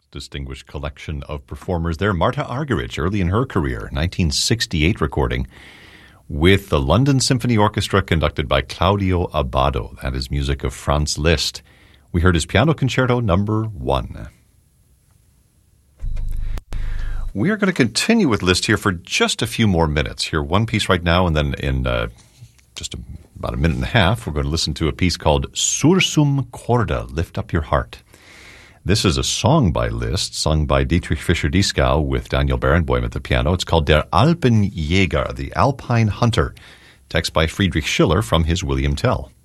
Distinguished collection of performers there. Marta Argerich, early in her career, 1968 recording with the London Symphony Orchestra conducted by Claudio Abbado. That is music of Franz Liszt. We heard his Piano Concerto No. 1. We are going to continue with Liszt here for just a few more minutes. Hear one piece right now, and then in just about a minute and a half, we're going to listen to a piece called Sursum Corda, Lift Up Your Heart. This is a song by Liszt, sung by Dietrich Fischer-Dieskau with Daniel Barenboim at the piano. It's called Der Alpenjäger, the Alpine Hunter. Text by Friedrich Schiller from his William Tell.